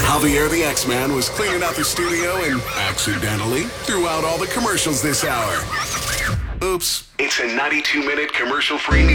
Javier the X-Man was cleaning out the studio and accidentally threw out all the commercials this hour. Oops. It's a 92-minute commercial-free